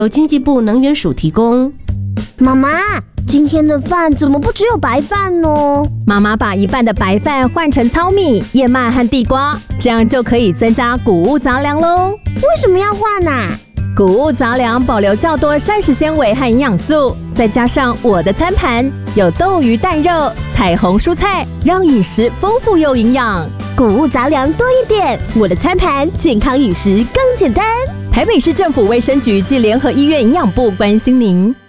由经济部能源署提供。 妈妈，今天的饭怎么不只有白饭呢？ 妈妈把一半的白饭换成糙米、燕麦和地瓜，这样就可以增加谷物杂粮喽。 为什么要换啊？ 谷物杂粮保留较多膳食纤维和营养素，再加上我的餐盘有豆鱼蛋肉、彩虹蔬菜，让饮食丰富又营养。 谷物杂粮多一点，我的餐盘健康饮食更简单。 台北市政府卫生局暨联合医院营养部关心您。